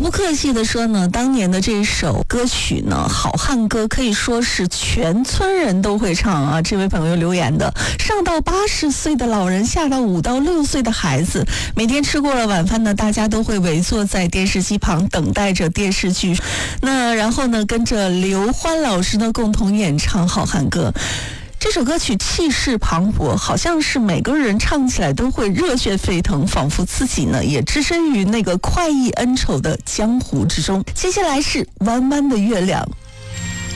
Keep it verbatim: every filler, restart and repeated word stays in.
不客气的说呢，当年的这首歌曲呢，《好汉歌》可以说是全村人都会唱啊。这位朋友留言的，上到八十岁的老人，下到五到六岁的孩子，每天吃过了晚饭呢，大家都会围坐在电视机旁，等待着电视剧。那然后呢，跟着刘欢老师呢，共同演唱《好汉歌》。这首歌曲气势磅礴，好像是每个人唱起来都会热血沸腾，仿佛自己呢也置身于那个快意恩仇的江湖之中。接下来是弯弯的月亮。